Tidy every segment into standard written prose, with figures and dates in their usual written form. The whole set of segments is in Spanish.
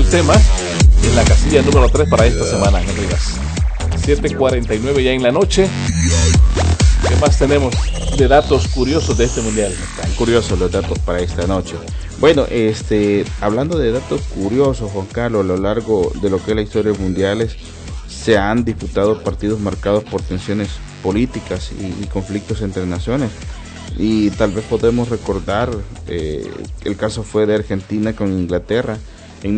tema en la casilla número 3 para esta semana, Ángel Rivas. 7:49 ya en la noche. ¿Qué más tenemos de datos curiosos de este mundial? Están curiosos los datos para esta noche. Bueno, hablando de datos curiosos, Juan Carlos, a lo largo de lo que es la historia de mundiales, se han disputado partidos marcados por tensiones políticas y conflictos entre naciones. Y tal vez podemos recordar, el caso fue de Argentina con Inglaterra en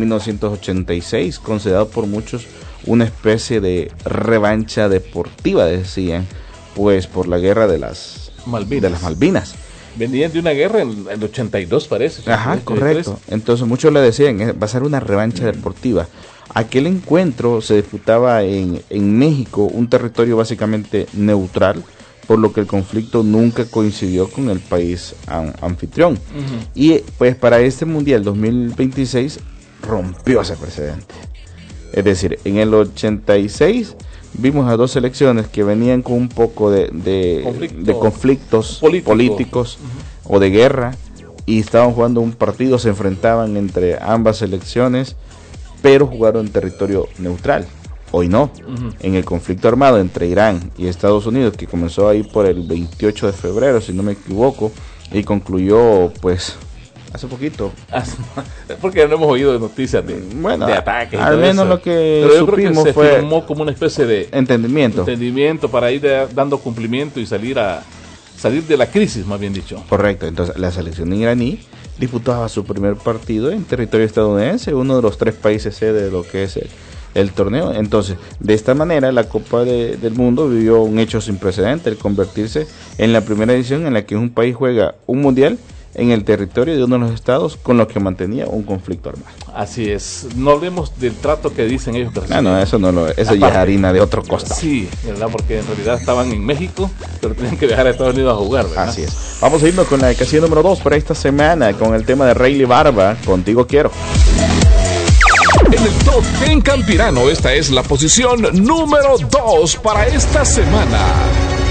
1986, considerado por muchos una especie de revancha deportiva, decían, pues por la guerra de las Malvinas. Venían de una guerra en el 82, parece. Ajá, correcto. Entonces muchos le decían, va a ser una revancha deportiva. Aquel encuentro se disputaba en México, un territorio básicamente neutral, por lo que el conflicto nunca coincidió con el país anfitrión. Uh-huh. Y pues para este Mundial 2026 rompió ese precedente. Es decir, en el 86 vimos a dos selecciones que venían con un poco de conflictos políticos uh-huh. o de guerra, y estaban jugando un partido, se enfrentaban entre ambas selecciones, pero jugaron en territorio neutral. Hoy no, uh-huh. En el conflicto armado entre Irán y Estados Unidos, que comenzó ahí por el 28 de febrero, si no me equivoco, y concluyó pues hace poquito. Porque no hemos oído de noticias de ataques. Al menos lo que pero yo supimos creo que se fue firmó como una especie de entendimiento para ir dando cumplimiento y salir de la crisis, más bien dicho. Correcto. Entonces la selección iraní disputaba su primer partido en territorio estadounidense, uno de los 3 países sede de lo que es el torneo. Entonces, de esta manera la Copa del Mundo vivió un hecho sin precedente, el convertirse en la primera edición en la que un país juega un mundial en el territorio de uno de los estados con los que mantenía un conflicto armado. Así es. No hablemos del trato que dicen ellos. Eso ya es harina de otro costal. Sí, ¿verdad? Porque en realidad estaban en México, pero tenían que viajar a Estados Unidos a jugar, ¿verdad? Así es. Vamos a irnos con la casilla número 2 para esta semana, con el tema de Rayleigh Barba, Contigo Quiero. En el Top 10 Campirano, esta es la posición número 2 para esta semana.